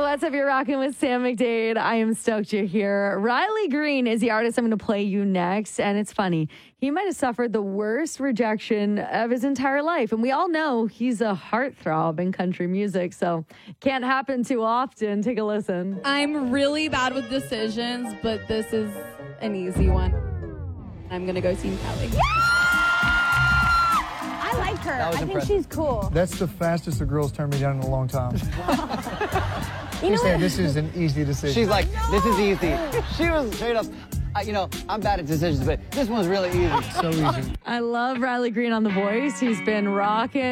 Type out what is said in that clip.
What's up? You're rocking with Sam McDade. I am stoked you're here. Riley Green is the artist I'm going to play you next. And it's funny. He might have suffered the worst rejection of his entire life. And we all know he's a heartthrob in country music. So can't happen too often. Take a listen. I'm really bad with decisions, but this is an easy one. I'm going to go Team Kelly. I like her. I think she's cool. That's the fastest a girl's turned me down in a long time. You know what? This is an easy decision. She's like, this is easy. She was straight up, I'm bad at decisions, but this one's really easy. So easy. I love Riley Green on The Voice. He's been rocking.